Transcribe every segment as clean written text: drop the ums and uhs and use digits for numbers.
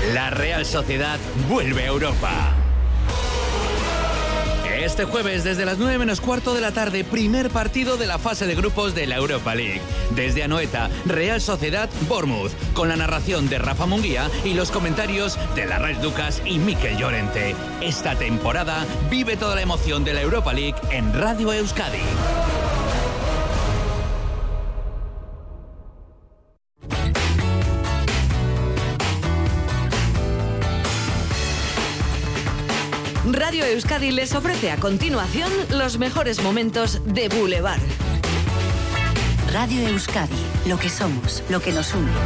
La Real Sociedad vuelve a Europa. Este jueves, desde las 9 menos cuarto de la tarde, primer partido de la fase de grupos de la Europa League. Desde Anoeta, Real Sociedad Bournemouth, con la narración de Rafa Munguía y los comentarios de Larraix Ducas y Mikel Llorente. Esta temporada vive toda la emoción de la Europa League en Radio Euskadi. Radio Euskadi les ofrece a continuación los mejores momentos de Boulevard. Radio Euskadi, lo que somos, lo que nos une.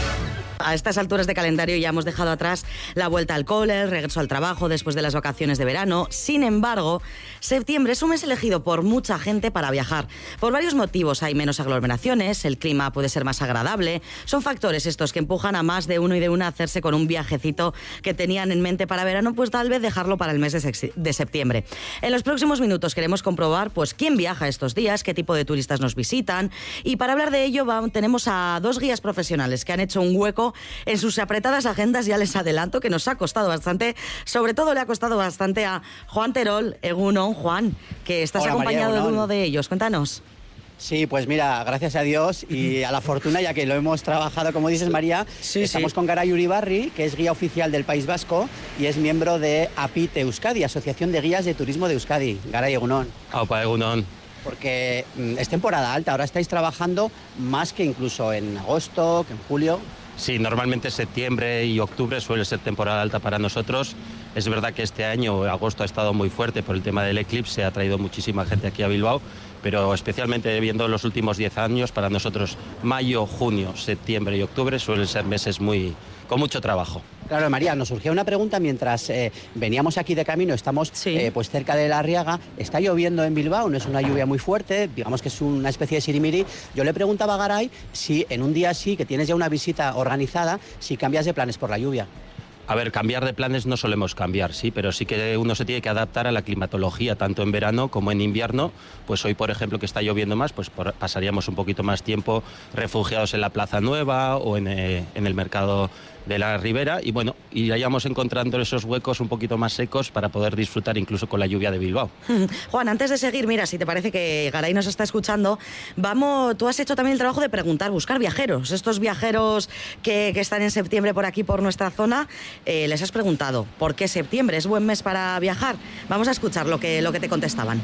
A estas alturas de calendario ya hemos dejado atrás la vuelta al cole, el regreso al trabajo después de las vacaciones de verano. Sin embargo, septiembre es un mes elegido por mucha gente para viajar. Por varios motivos: hay menos aglomeraciones, el clima puede ser más agradable. Son factores estos que empujan a más de uno y de una a hacerse con un viajecito que tenían en mente para verano, pues tal vez dejarlo para el mes de septiembre. En los próximos minutos queremos comprobar pues quién viaja estos días, qué tipo de turistas nos visitan, y para hablar de ello tenemos a dos guías profesionales que han hecho un hueco en sus apretadas agendas. Ya les adelanto que nos ha costado bastante, sobre todo le ha costado bastante a Juan Terol. Egunon, Juan, que estás acompañado de uno de ellos. Cuéntanos. Sí, pues mira, gracias a Dios y a la fortuna, ya que lo hemos trabajado, como dices, María, estamos con Garay Uribarri, que es guía oficial del País Vasco y es miembro de APIT Euskadi, Asociación de Guías de Turismo de Euskadi. Garay, egunon. Aupa, egunon. Porque es temporada alta, ahora estáis trabajando más que incluso en agosto, que en julio. Sí, normalmente septiembre y octubre suele ser temporada alta para nosotros. Es verdad que este año, agosto, ha estado muy fuerte por el tema del eclipse, ha traído muchísima gente aquí a Bilbao, pero especialmente viendo los últimos 10 años, para nosotros mayo, junio, septiembre y octubre suelen ser meses con mucho trabajo. Claro, María, nos surgía una pregunta mientras veníamos aquí de camino, estamos pues cerca de La Arriaga, está lloviendo en Bilbao, no es una lluvia muy fuerte, digamos que es una especie de sirimiri. Yo le preguntaba a Garay si en un día así, que tienes ya una visita organizada, si cambias de planes por la lluvia. A ver, cambiar de planes no solemos cambiar, sí, pero sí que uno se tiene que adaptar a la climatología, tanto en verano como en invierno. Pues hoy, por ejemplo, que está lloviendo más, pues pasaríamos un poquito más tiempo refugiados en la Plaza Nueva o en el mercado de la Ribera, y bueno, iríamos encontrando esos huecos un poquito más secos para poder disfrutar incluso con la lluvia de Bilbao. Juan, antes de seguir, mira, si te parece que Garay nos está escuchando, tú has hecho también el trabajo de buscar viajeros, estos viajeros que están en septiembre por aquí, por nuestra zona. Les has preguntado por qué septiembre es buen mes para viajar. Vamos a escuchar lo que te contestaban.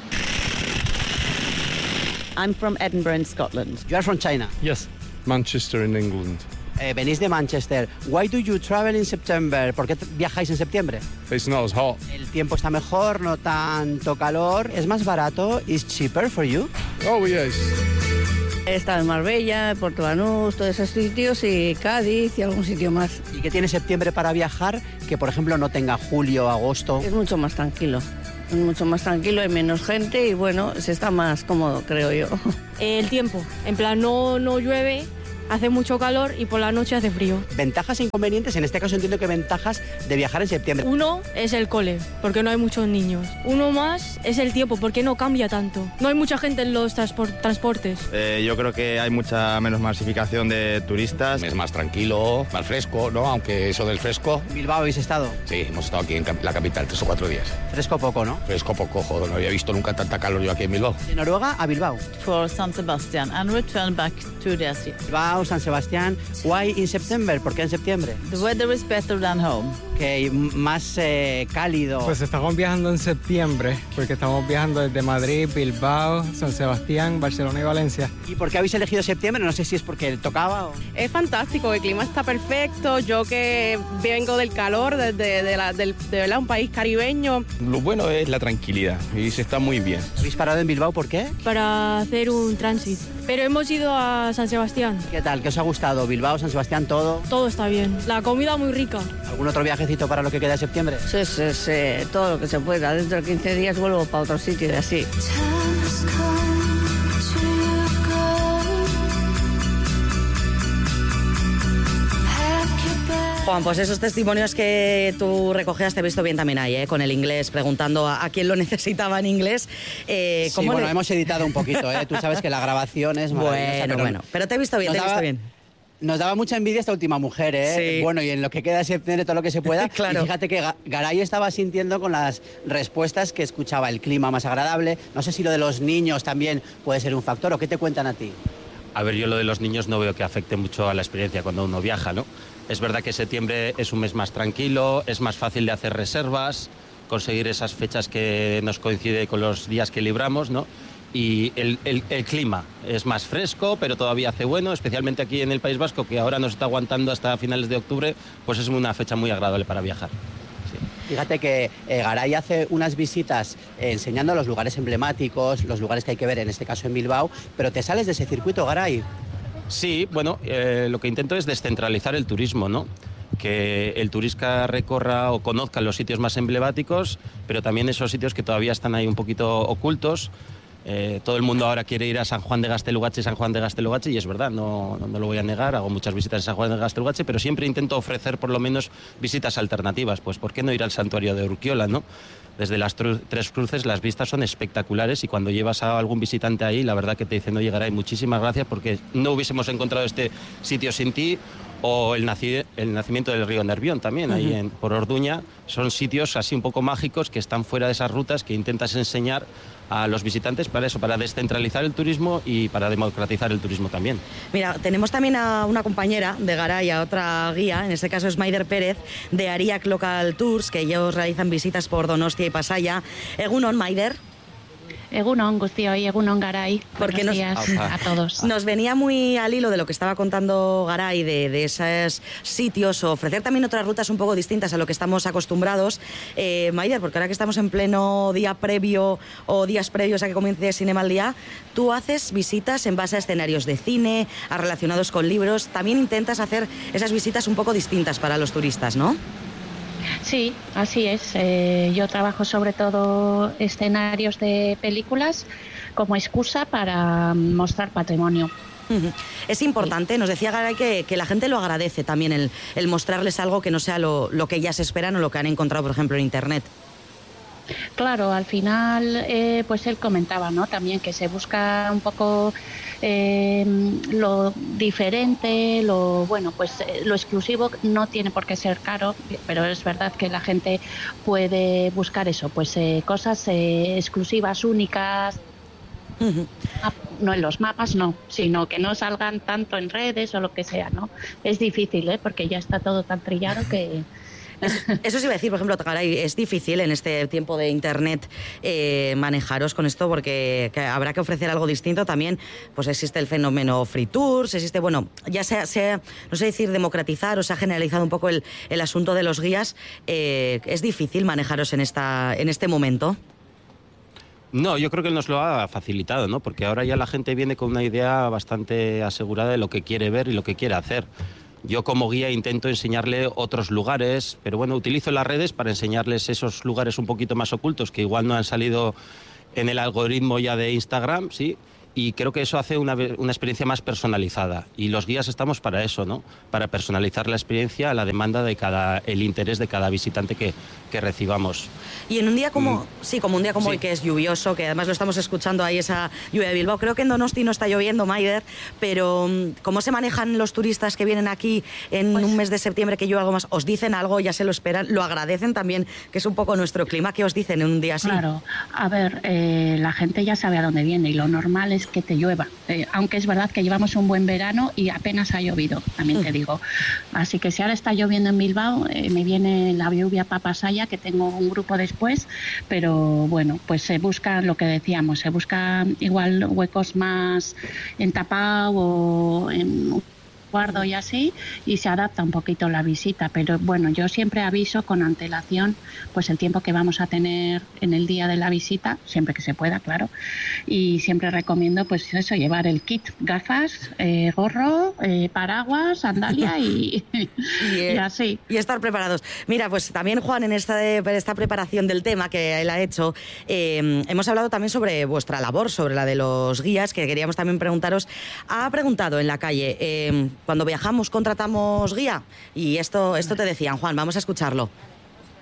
I'm from Edinburgh in Scotland. You are from China? Yes, Manchester in England. Venís de Manchester. Why do you travel in September? ¿Por qué viajáis en septiembre? It's not as hot. El tiempo está mejor, no tanto calor. ¿Es más barato? Is cheaper for you? Oh, yes. He estado en Marbella, Puerto Banús, todos esos sitios, y Cádiz y algún sitio más. ¿Y qué tiene septiembre para viajar que, por ejemplo, no tenga julio, agosto? Es mucho más tranquilo. Es mucho más tranquilo, hay menos gente y bueno, se está más cómodo, creo yo. El tiempo, en plan no llueve, hace mucho calor y por la noche hace frío. ¿Ventajas e inconvenientes? En este caso entiendo que ventajas de viajar en septiembre. Uno es el cole, porque no hay muchos niños. Uno más es el tiempo, porque no cambia tanto. No hay mucha gente en los transportes. Yo creo que hay mucha menos masificación de turistas. Es más tranquilo, más fresco, ¿no? Aunque eso del fresco... ¿Bilbao habéis estado? Sí, hemos estado aquí en la capital 3 o 4 días. Fresco poco, ¿no? Fresco poco, joder, no había visto nunca tanta calor yo aquí en Bilbao. De Noruega a Bilbao. For San Sebastián and return back to the city. Bilbao, San Sebastián. Why in September? ¿Por qué en septiembre? The weather is better than home. Okay, más cálido. Pues estamos viajando en septiembre, porque estamos viajando desde Madrid, Bilbao, San Sebastián, Barcelona y Valencia. ¿Y por qué habéis elegido septiembre? No sé si es porque tocaba o... Es fantástico, el clima está perfecto. Yo que vengo del calor, de verdad, un país caribeño. Lo bueno es la tranquilidad y se está muy bien. ¿Habéis parado en Bilbao? ¿Por qué? Para hacer un tránsito. Pero hemos ido a San Sebastián. ¿Qué tal? ¿Qué os ha gustado? ¿Bilbao, San Sebastián, todo? Todo está bien. La comida muy rica. ¿Algún otro viajecito para lo que queda de septiembre? Sí, todo lo que se pueda. Dentro de 15 días vuelvo para otro sitio y así. Juan, pues esos testimonios que tú recogías te he visto bien también ahí, con el inglés, preguntando a quién lo necesitaba en inglés. Sí, bueno, hemos editado un poquito, Tú sabes que la grabación es maravillosa. Bueno, pero te he visto bien, Nos daba mucha envidia esta última mujer, ¿eh? Sí. Bueno, y en lo que queda de septiembre todo lo que se pueda. Claro. Y fíjate que Garay estaba sintiendo con las respuestas que escuchaba el clima más agradable. No sé si lo de los niños también puede ser un factor, ¿o qué te cuentan a ti? A ver, yo lo de los niños no veo que afecte mucho a la experiencia cuando uno viaja, ¿no? Es verdad que septiembre es un mes más tranquilo, es más fácil de hacer reservas, conseguir esas fechas que nos coincide con los días que libramos, ¿no? Y el clima es más fresco, pero todavía hace bueno, especialmente aquí en el País Vasco, que ahora nos está aguantando hasta finales de octubre, pues es una fecha muy agradable para viajar. Sí. Fíjate que Garay hace unas visitas enseñando los lugares emblemáticos, los lugares que hay que ver, en este caso en Bilbao, pero te sales de ese circuito, Garay. Sí, bueno, lo que intento es descentralizar el turismo, ¿no? Que el turista recorra o conozca los sitios más emblemáticos, pero también esos sitios que todavía están ahí un poquito ocultos. Todo el mundo ahora quiere ir a San Juan de Gaztelugatxe, y es verdad, no lo voy a negar, hago muchas visitas en San Juan de Gaztelugatxe, pero siempre intento ofrecer por lo menos visitas alternativas. Pues ¿por qué no ir al santuario de Urkiola, no? Desde las Tres Cruces las vistas son espectaculares y cuando llevas a algún visitante ahí, la verdad que te dicen, oye, Garay, muchísimas gracias porque no hubiésemos encontrado este sitio sin ti. O el nacimiento del río Nervión también, ahí por Orduña. Son sitios así un poco mágicos que están fuera de esas rutas que intentas enseñar a los visitantes para eso, para descentralizar el turismo y para democratizar el turismo también. Mira, tenemos también a una compañera de Garay, a otra guía, en este caso es Maider Pérez, de Ariak Local Tours, que ellos realizan visitas por Donostia y Pasaia. Egunon, Maider. Egunon, Guztioi, Egunon, Garay. Porque buenos días a todos. Nos venía muy al hilo de lo que estaba contando Garay, de esos sitios, o ofrecer también otras rutas un poco distintas a lo que estamos acostumbrados. Maider, porque ahora que estamos en pleno día previo o días previos a que comience Cinema al Día, tú haces visitas en base a escenarios de cine, a relacionados con libros. También intentas hacer esas visitas un poco distintas para los turistas, ¿no? Sí, así es. Yo trabajo sobre todo escenarios de películas como excusa para mostrar patrimonio. Es importante, nos decía Garay que la gente lo agradece también, el mostrarles algo que no sea lo que ellas esperan o lo que han encontrado, por ejemplo, en Internet. Claro, al final, pues él comentaba, ¿no? También que se busca un poco lo diferente, lo exclusivo. No tiene por qué ser caro, pero es verdad que la gente puede buscar eso, pues cosas exclusivas, únicas. No en los mapas, no, sino que no salgan tanto en redes o lo que sea, ¿no? Es difícil, porque ya está todo tan trillado que... Eso sí iba a decir, por ejemplo, Garay, es difícil en este tiempo de Internet manejaros con esto porque habrá que ofrecer algo distinto. También pues existe el fenómeno free tours, existe, bueno, ya se no sé decir democratizar o se ha generalizado un poco el asunto de los guías. ¿Es difícil manejaros en este momento? No, yo creo que nos lo ha facilitado, ¿no? Porque ahora ya la gente viene con una idea bastante asegurada de lo que quiere ver y lo que quiere hacer. Yo como guía intento enseñarle otros lugares, pero bueno, utilizo las redes para enseñarles esos lugares un poquito más ocultos que igual no han salido en el algoritmo ya de Instagram, ¿sí? Y creo que eso hace una experiencia más personalizada. Y los guías estamos para eso, ¿no? Para personalizar la experiencia a la demanda de el interés de cada visitante que recibamos. Y en un día como, como un día como hoy, que es lluvioso, que además lo estamos escuchando ahí, esa lluvia de Bilbao. Creo que en Donosti no está lloviendo, Maider, pero ¿cómo se manejan los turistas que vienen aquí en un mes de septiembre que llueve algo más? ¿Os dicen algo, ya se lo esperan, lo agradecen también, que es un poco nuestro clima? ¿Qué os dicen en un día así? Claro, a ver, la gente ya sabe a dónde viene y lo normal es que te llueva, aunque es verdad que llevamos un buen verano y apenas ha llovido, también te digo. Así que si ahora está lloviendo en Bilbao, me viene la lluvia para Pasaia, que tengo un grupo después, pero bueno, pues se busca lo que decíamos, se busca igual huecos más en Tapao o en Guardo y así, y se adapta un poquito la visita, pero bueno, yo siempre aviso con antelación pues el tiempo que vamos a tener en el día de la visita, siempre que se pueda, claro, y siempre recomiendo pues eso, llevar el kit, gafas, gorro, paraguas, sandalia y así. Y estar preparados. Mira, pues también Juan, en esta preparación del tema que él ha hecho, hemos hablado también sobre vuestra labor, sobre la de los guías, que queríamos también preguntaros. Ha preguntado en la calle, cuando viajamos contratamos guía, y esto te decían, Juan, vamos a escucharlo.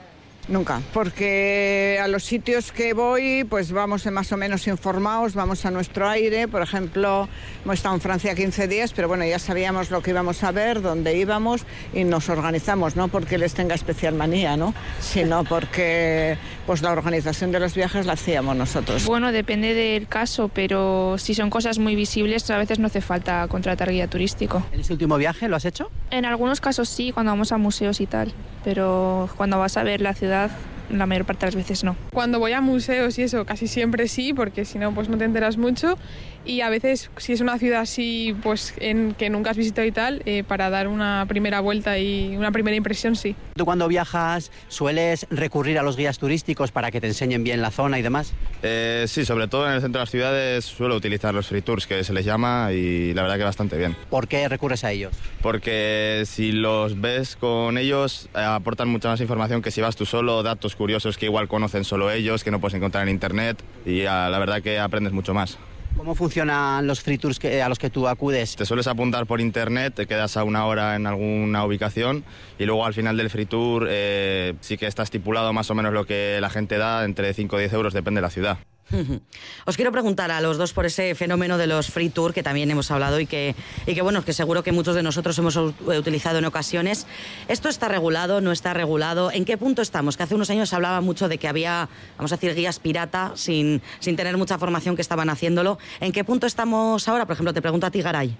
Nunca, porque a los sitios que voy pues vamos más o menos informados, vamos a nuestro aire. Por ejemplo, hemos estado en Francia 15 días, pero bueno, ya sabíamos lo que íbamos a ver, dónde íbamos y nos organizamos, no porque les tenga especial manía, ¿no? Sino porque pues la organización de los viajes la hacíamos nosotros. Bueno, depende del caso, pero si son cosas muy visibles a veces no hace falta contratar guía turístico. ¿En este último viaje lo has hecho? En algunos casos sí, cuando vamos a museos y tal, pero cuando vas a ver la ciudad la mayor parte de las veces no. Cuando voy a museos y eso, casi siempre sí, porque si no, pues no te enteras mucho. Y a veces, si es una ciudad así, pues que nunca has visitado y tal, para dar una primera vuelta y una primera impresión, sí. ¿Tú cuando viajas sueles recurrir a los guías turísticos para que te enseñen bien la zona y demás? Sí, sobre todo en el centro de las ciudades suelo utilizar los free tours, que se les llama, y la verdad que bastante bien. ¿Por qué recurres a ellos? Porque si los ves con ellos, aportan mucha más información que si vas tú solo, datos curiosos que igual conocen solo ellos, que no puedes encontrar en internet, y la verdad que aprendes mucho más. ¿Cómo funcionan los free tours a los que tú acudes? Te sueles apuntar por internet, te quedas a una hora en alguna ubicación y luego al final del free tour sí que está estipulado más o menos lo que la gente da, entre 5 o 10 euros, depende de la ciudad. Os quiero preguntar a los dos por ese fenómeno de los free tour que también hemos hablado y que bueno, que seguro que muchos de nosotros hemos utilizado en ocasiones. ¿Esto está regulado, no está regulado? ¿En qué punto estamos? Que hace unos años se hablaba mucho de que había, vamos a decir, guías pirata sin tener mucha formación que estaban haciéndolo. ¿En qué punto estamos ahora? Por ejemplo, te pregunto a ti, Garay.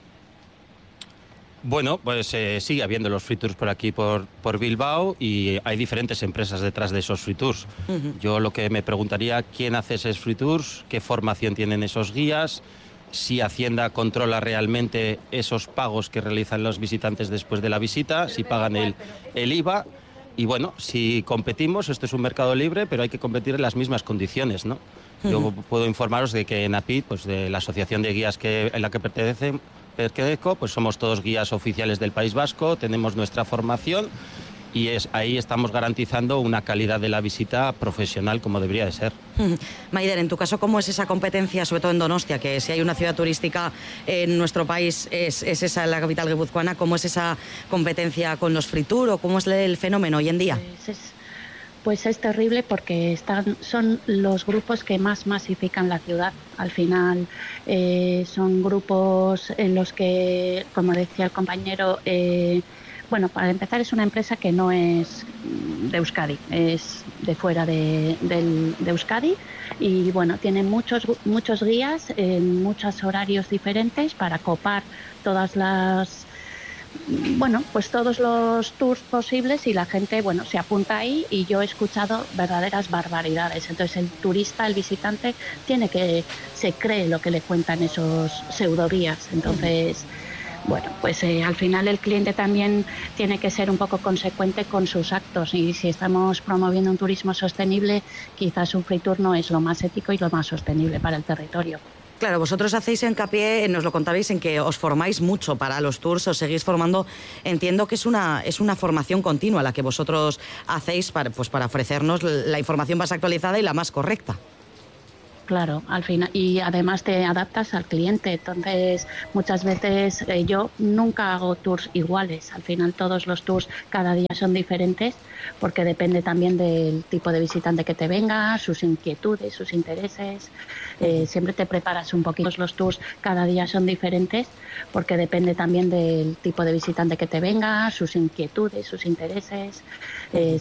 Bueno, pues sigue habiendo los free tours por aquí, por Bilbao, y hay diferentes empresas detrás de esos free tours. Yo lo que me preguntaría, ¿quién hace esos free tours? ¿Qué formación tienen esos guías? Si Hacienda controla realmente esos pagos que realizan los visitantes después de la visita, si pagan el IVA. Y bueno, si competimos, esto es un mercado libre, pero hay que competir en las mismas condiciones, ¿no? Yo puedo informaros de que en APID, pues de la asociación de guías en la que pertenezco, pues somos todos guías oficiales del País Vasco, tenemos nuestra formación y ahí estamos garantizando una calidad de la visita profesional como debería de ser. Maider, en tu caso, ¿cómo es esa competencia, sobre todo en Donostia, que si hay una ciudad turística en nuestro país es esa la capital guipuzcoana? ¿Cómo es esa competencia con los free tour o cómo es el fenómeno hoy en día? Pues es terrible porque son los grupos que más masifican la ciudad. Al final son grupos en los que, como decía el compañero, bueno, para empezar es una empresa que no es de Euskadi, es de fuera de Euskadi y bueno, tiene muchos guías en muchos horarios diferentes para copar todas todos los tours posibles y la gente, se apunta ahí y yo he escuchado verdaderas barbaridades. Entonces el turista, el visitante, se cree lo que le cuentan esos pseudoguías. Entonces, al final el cliente también tiene que ser un poco consecuente con sus actos y si estamos promoviendo un turismo sostenible, quizás un free tour no es lo más ético y lo más sostenible para el territorio. Claro, vosotros hacéis hincapié, nos lo contabais, en que os formáis mucho para los tours, os seguís formando. Entiendo que es una formación continua la que vosotros hacéis para ofrecernos la información más actualizada y la más correcta. Claro, al final, y además te adaptas al cliente, entonces muchas veces yo nunca hago tours iguales, al final todos los tours cada día son diferentes porque depende también del tipo de visitante que te venga, sus inquietudes, sus intereses, siempre te preparas un poquito. Los tours cada día son diferentes porque depende también del tipo de visitante que te venga, sus inquietudes, sus intereses,